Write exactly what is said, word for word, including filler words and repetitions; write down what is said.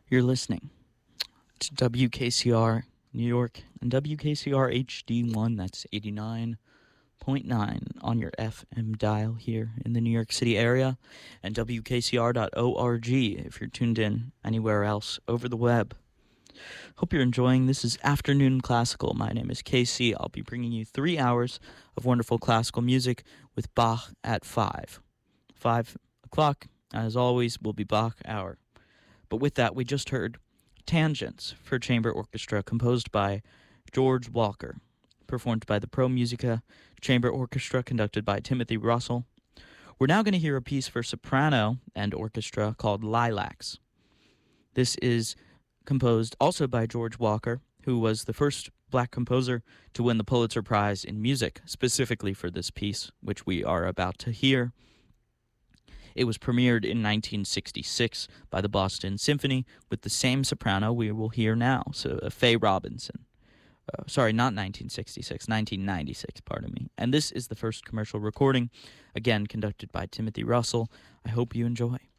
You're listening to W K C R New York and W K C R H D one, that's eighty-nine point nine on your F M dial here in the New York City area, and W K C R dot org if you're tuned in anywhere else over the web. Hope you're enjoying. This is Afternoon Classical. My name is K C. I'll be bringing you three hours of wonderful classical music with Bach at five. Five o'clock, as always, will be Bach hour. But with that, we just heard Tangents for Chamber Orchestra, composed by George Walker, performed by the Pro Musica Chamber Orchestra, conducted by Timothy Russell. We're now going to hear a piece for soprano and orchestra called Lilacs. This is composed also by George Walker, who was the first black composer to win the Pulitzer Prize in music, specifically for this piece, which we are about to hear. It was premiered in nineteen sixty-six by the Boston Symphony with the same soprano we will hear now, so uh, Faye Robinson. Uh, sorry, not nineteen sixty-six, nineteen ninety-six, pardon me. And this is the first commercial recording, again conducted by Timothy Russell. I hope you enjoy.